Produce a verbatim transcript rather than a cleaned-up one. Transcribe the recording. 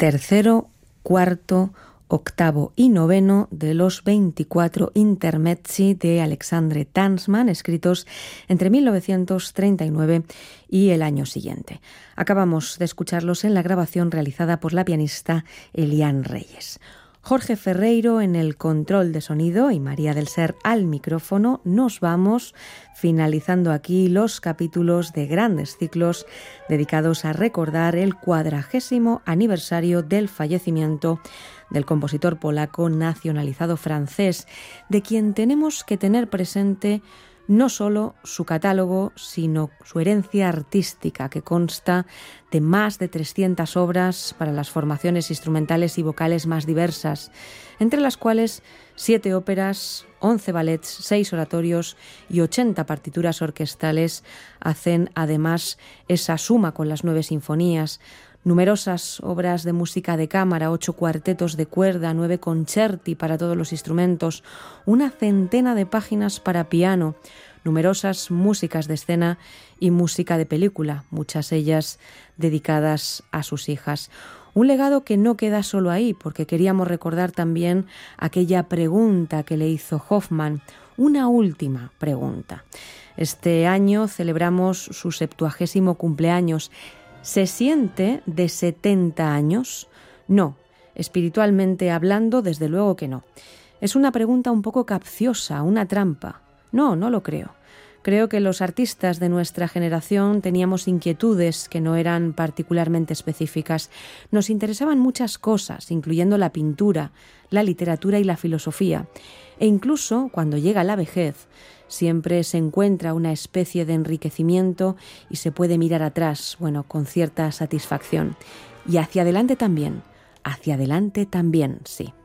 tercero, cuarto, octavo y noveno de los veinticuatro intermezzi de Alexandre Tansman, escritos entre mil novecientos treinta y nueve y el año siguiente. Acabamos de escucharlos en la grabación realizada por la pianista Eliane Reyes. Jorge Ferreiro en el control de sonido y María del Ser al micrófono. Nos vamos, finalizando aquí los capítulos de grandes ciclos dedicados a recordar el cuadragésimo aniversario del fallecimiento del compositor polaco nacionalizado francés, de quien tenemos que tener presente no solo su catálogo, sino su herencia artística, que consta de más de trescientas obras para las formaciones instrumentales y vocales más diversas, entre las cuales siete óperas, once ballets, seis oratorios y ochenta partituras orquestales hacen además esa suma con las nueve sinfonías, numerosas obras de música de cámara, ocho cuartetos de cuerda, nueve concerti para todos los instrumentos, una centena de páginas para piano, numerosas músicas de escena y música de película, muchas ellas dedicadas a sus hijas. Un legado que no queda solo ahí, porque queríamos recordar también aquella pregunta que le hizo Hoffmann, una última pregunta. Este año celebramos su septuagésimo cumpleaños. ¿Se siente de setenta años? No, espiritualmente hablando, desde luego que no. Es una pregunta un poco capciosa, una trampa. No, no lo creo. Creo que los artistas de nuestra generación teníamos inquietudes que no eran particularmente específicas. Nos interesaban muchas cosas, incluyendo la pintura, la literatura y la filosofía. E incluso, cuando llega la vejez, siempre se encuentra una especie de enriquecimiento y se puede mirar atrás, bueno, con cierta satisfacción. Y hacia adelante también, hacia adelante también, sí.